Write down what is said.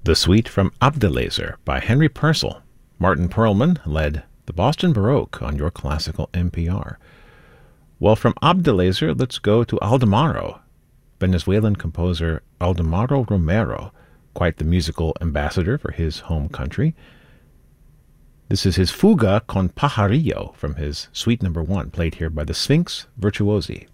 The Suite from Abdelazer by Henry Purcell. Martin Perlman led the Boston Baroque on your classical NPR. Well, from Abdelazer, let's go to Aldemaro. Venezuelan composer Aldemaro Romero, quite the musical ambassador for his home country. This is his Fuga con Pajarillo from his Suite No. 1, played here by the Sphinx Virtuosi.